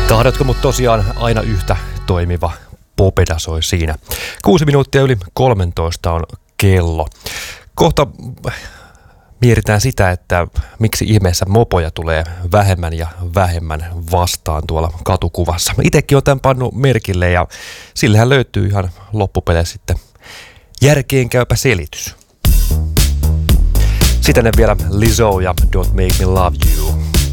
Tahdotko, mutta tosiaan aina yhtä toimiva popeda soi siinä. 6 minuuttia yli 13 on kello. Kohta mietitään sitä, että miksi ihmeessä mopoja tulee vähemmän ja vähemmän vastaan tuolla katukuvassa. Itsekin olen tämän pannut merkille ja sillähän löytyy ihan loppupeleissä sitten järkeenkäypä selitys. Sitten vielä Lizzo ja Don't Make Me Love You.